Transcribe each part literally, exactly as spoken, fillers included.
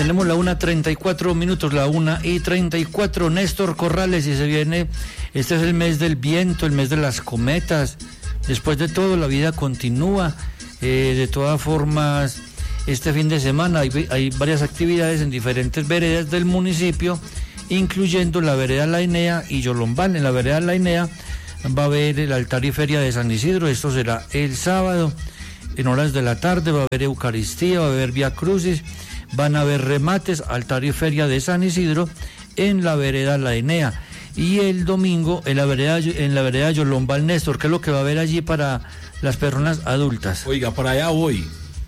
Tenemos la una treinta y cuatro minutos, la una y treinta y cuatro. Néstor Corrales, y se viene, este es el mes del viento, el mes de las cometas. Después de todo, la vida continúa. Eh, de todas formas, este fin de semana hay, hay varias actividades en diferentes veredas del municipio, incluyendo la vereda La Enea y Yolombal. En la vereda La Enea va a haber el altar y feria de San Isidro. Esto será el sábado, en horas de la tarde. Va a haber Eucaristía, va a haber Vía Crucis, van a haber remates, altar y feria de San Isidro en la vereda La Enea. Y el domingo en la vereda, en la vereda Yolombal. Néstor, ¿qué es lo que va a haber allí para las personas adultas? Oiga, para allá voy.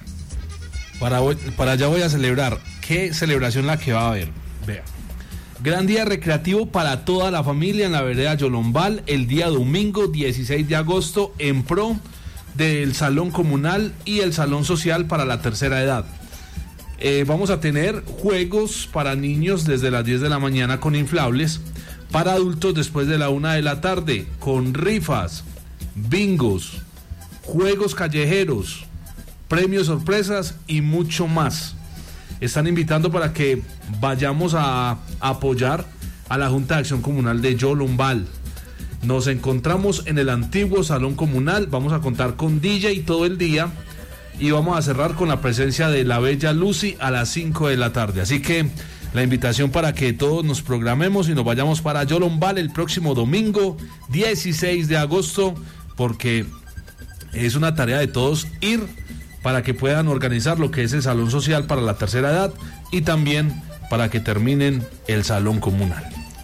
Para, para allá voy a celebrar. ¿Qué celebración la que va a haber? Vea. Gran día recreativo para toda la familia en la vereda Yolombal el día domingo dieciséis de agosto en pro del salón comunal y el salón social para la tercera edad. Eh, vamos a tener juegos para niños desde las diez de la mañana con inflables, para adultos después de la una de la tarde con rifas, bingos, juegos callejeros, premios sorpresas y mucho más. Están invitando para que vayamos a apoyar a la Junta de Acción Comunal de Yolombal. Nos encontramos en el antiguo salón comunal, vamos a contar con D J todo el día y vamos a cerrar con la presencia de la bella Lucy a las cinco de la tarde. Así que la invitación para que todos nos programemos y nos vayamos para Yolombal el próximo domingo dieciséis de agosto, porque es una tarea de todos ir para que puedan organizar lo que es el salón social para la tercera edad y también para que terminen el salón comunal.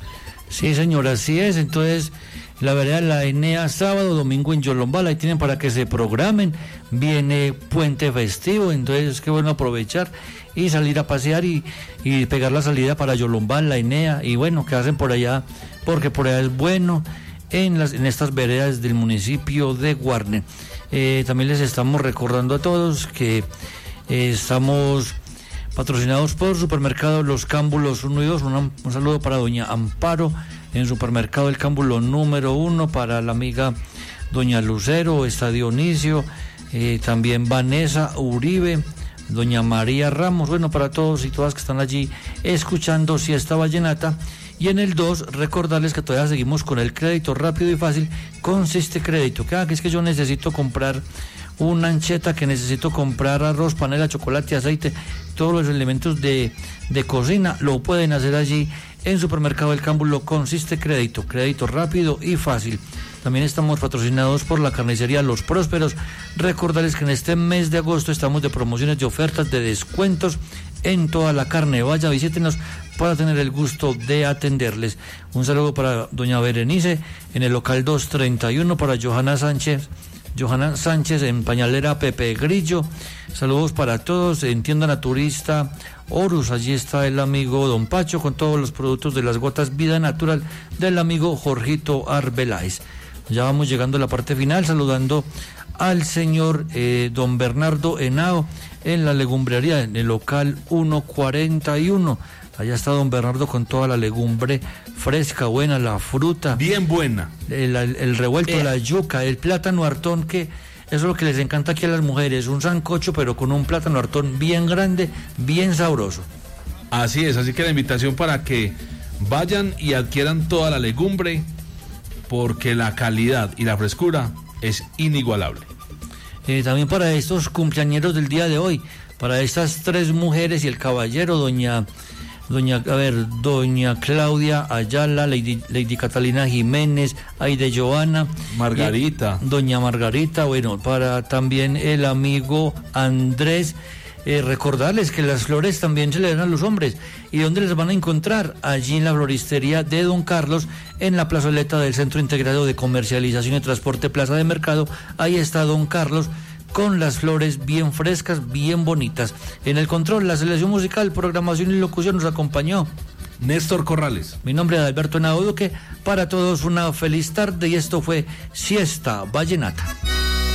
Sí, señor, así es. Entonces, la vereda La Enea, sábado, domingo en Yolombal, ahí tienen para que se programen. Viene puente festivo, entonces qué bueno aprovechar y salir a pasear y, y pegar la salida para Yolombal, La Enea, y bueno, que hacen por allá, porque por allá es bueno, en las en estas veredas del municipio de Guarne. Eh, también les estamos recordando a todos que eh, estamos patrocinados por Supermercado Los Cámbulos uno y dos. Un, un saludo para doña Amparo en Supermercado El Cámbulo número uno, para la amiga doña Lucero, está Dionisio, eh, también Vanessa Uribe, doña María Ramos, bueno, para todos y todas que están allí escuchando Siesta Vallenata. Y en el dos, recordarles que todavía seguimos con el crédito rápido y fácil. Consiste crédito, que, ah, que es que yo necesito comprar una ancheta, que necesito comprar arroz, panela, chocolate, aceite, todos los elementos de, de cocina, lo pueden hacer allí en Supermercado El Cámbulo. Consiste crédito, crédito rápido y fácil. También estamos patrocinados por la carnicería Los Prósperos. Recordarles que en este mes de agosto estamos de promociones, de ofertas, de descuentos en toda la carne. Vaya, visítenos para tener el gusto de atenderles. Un saludo para doña Berenice en el local doscientos treinta y uno, para Johanna Sánchez, Johanna Sánchez en Pañalera Pepe Grillo. Saludos para todos en Tienda Naturista Horus. Allí está el amigo Don Pacho con todos los productos de las gotas Vida Natural del amigo Jorgito Arbeláez. Ya vamos llegando a la parte final, saludando al señor eh, don Bernardo Henao en la legumbrería, en el local ciento cuarenta y uno. Allá está don Bernardo con toda la legumbre fresca, buena, la fruta. Bien buena. El, el, el revuelto, eh. la yuca, el plátano hartón, que eso es lo que les encanta aquí a las mujeres, un sancocho pero con un plátano hartón bien grande, bien sabroso. Así es, así que la invitación para que vayan y adquieran toda la legumbre, porque la calidad y la frescura es inigualable. Eh, también para estos cumpleañeros del día de hoy, para estas tres mujeres y el caballero, doña, doña, a ver, doña Claudia Ayala, Lady, Lady Catalina Jiménez, Aide Joana, Margarita, y, doña Margarita, bueno, para también el amigo Andrés. Eh, recordarles que las flores también se le dan a los hombres. ¿Y dónde les van a encontrar? Allí en la floristería de Don Carlos, en la plazoleta del Centro Integrado de Comercialización y Transporte Plaza de Mercado. Ahí está Don Carlos con las flores bien frescas, bien bonitas. En el control, la selección musical, programación y locución nos acompañó Néstor Corrales. Mi nombre es Alberto Henao Duque. Para todos una feliz tarde y esto fue Siesta Vallenata.